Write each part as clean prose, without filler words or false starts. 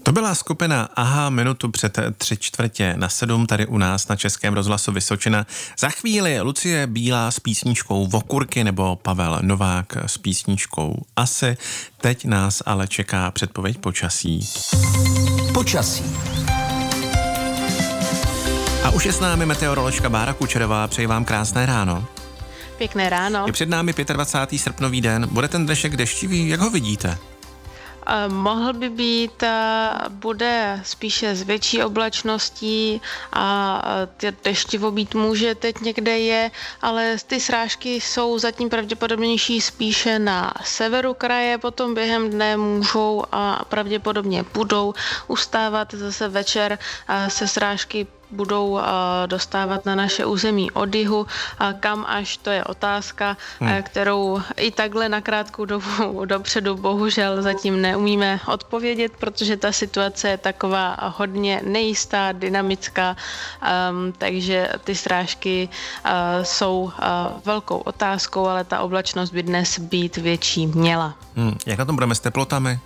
To byla skupina Aha minutu před 6:45 tady u nás na Českém rozhlasu Vysočina. Za chvíli Lucie Bílá s písničkou Okurky nebo Pavel Novák s písničkou Asi. Teď nás ale čeká předpověď počasí. Počasí. A už je s námi meteoroložka Bára Kučerová. Přeji vám krásné ráno. Pěkné ráno. Je před námi 25. srpnový den. Bude ten dnešek deštivý? Jak ho vidíte? Mohl by být, bude spíše s větší oblačností a deštivo být může, teď někde je, ale ty srážky jsou zatím pravděpodobnější spíše na severu kraje, potom během dne můžou a pravděpodobně budou ustávat zase večer se srážky budou dostávat na naše území od jihu. Kam až, to je otázka, kterou i takhle na krátkou dobu dopředu bohužel zatím neumíme odpovědět, protože ta situace je taková hodně nejistá, dynamická, takže ty srážky jsou velkou otázkou, ale ta oblačnost by dnes být větší měla. Jak na tom budeme s teplotami?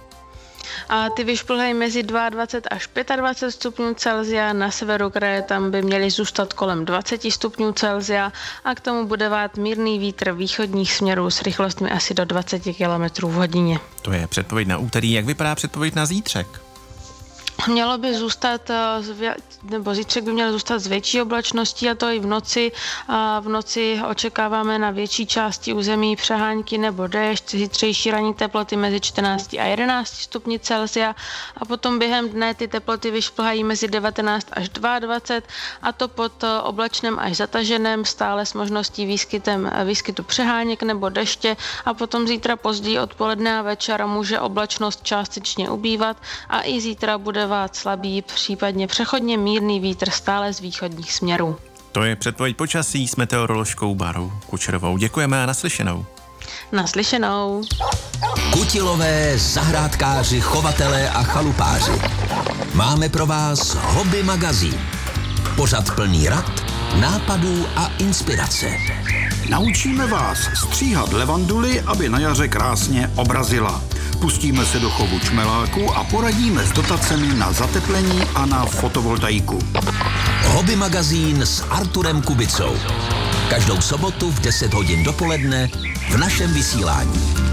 A ty vyšplhají mezi 22 až 25 stupňů Celsia, na severu kraje tam by měly zůstat kolem 20 stupňů Celsia a k tomu bude vát mírný vítr východních směrů s rychlostmi asi do 20 km v hodině. To je předpověď na úterý. Jak vypadá předpověď na zítřek? Mělo by zůstat, nebo zítřek by měl zůstat s větší oblačností a to i v noci. V noci očekáváme na větší části území přehánky nebo déšť, zítřejší ranní teploty mezi 14 a 11 stupni Celsia a potom během dne ty teploty vyšplhají mezi 19 až 22 a to pod oblačném až zataženém, stále s možností výskytu přeháněk nebo deště a potom zítra později odpoledne a večer může oblačnost částečně ubývat a i zítra bude vát slabý, případně přechodně mírný vítr stále z východních směrů. To je předpověď počasí s meteoroložkou Bárou Kučerovou. Děkujeme a naslyšenou. Naslyšenou. Kutilové, zahrádkáři, chovatelé a chalupáři. Máme pro vás Hobby magazín. Pořad plný rad, nápadů a inspirace. Naučíme vás stříhat levanduly, aby na jaře krásně obrazila. Pustíme se do chovu čmeláků a poradíme s dotacemi na zateplení a na fotovoltaiku. Hobby magazín s Arturem Kubicou. Každou sobotu v 10 hodin dopoledne v našem vysílání.